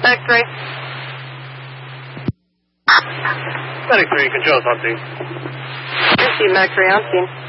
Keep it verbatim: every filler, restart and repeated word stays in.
Medic three. Medic three, control something. Receive Medic three, on scene.